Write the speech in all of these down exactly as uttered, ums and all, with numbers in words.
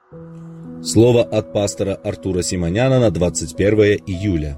Слово от пастора Артура Симоняна на двадцать первое июля.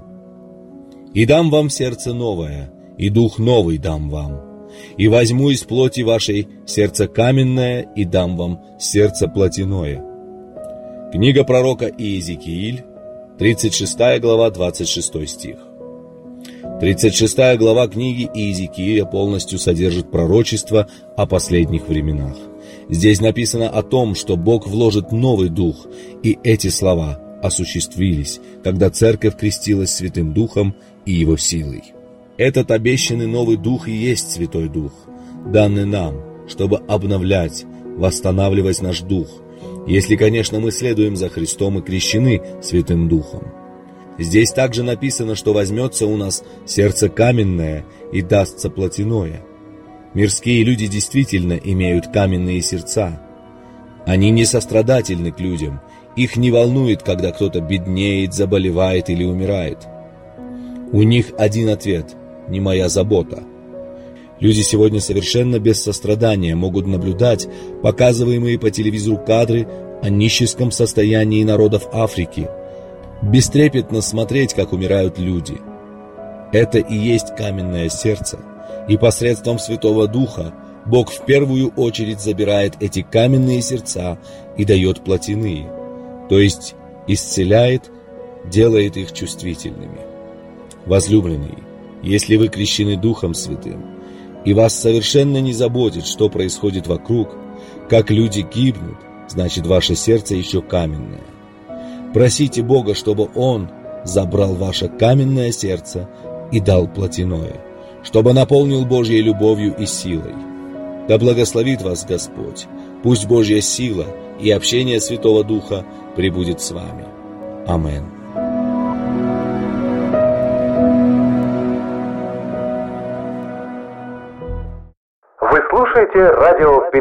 «И дам вам сердце новое, и дух новый дам вам, и возьму из плоти вашей сердце каменное, и дам вам сердце плотяное». Книга пророка Иезекииль, тридцать шестая глава, двадцать шестой стих. тридцать шестая глава книги Иезекииля полностью содержит пророчество о последних временах. Здесь написано о том, что Бог вложит новый дух, и эти слова осуществились, когда Церковь крестилась Святым Духом и Его силой. Этот обещанный новый дух и есть Святой Дух, данный нам, чтобы обновлять, восстанавливать наш дух, если, конечно, мы следуем за Христом и крещены Святым Духом. Здесь также написано, что возьмется у нас сердце каменное и дастся плотяное. Мирские люди действительно имеют каменные сердца. Они не сострадательны к людям, их не волнует, когда кто-то беднеет, заболевает или умирает. У них один ответ – не моя забота. Люди сегодня совершенно без сострадания могут наблюдать показываемые по телевизору кадры о нищенском состоянии народов Африки, бестрепетно смотреть, как умирают люди. Это и есть каменное сердце, и посредством Святого Духа Бог в первую очередь забирает эти каменные сердца и дает плотяные, то есть исцеляет, делает их чувствительными. Возлюбленные, если вы крещены Духом Святым, и вас совершенно не заботит, что происходит вокруг, как люди гибнут, значит, ваше сердце еще каменное. Просите Бога, чтобы Он забрал ваше каменное сердце и дал плотяное, чтобы наполнил Божьей любовью и силой. Да благословит вас Господь, пусть Божья сила и общение Святого Духа пребудет с вами. Аминь. Вы слушаете радио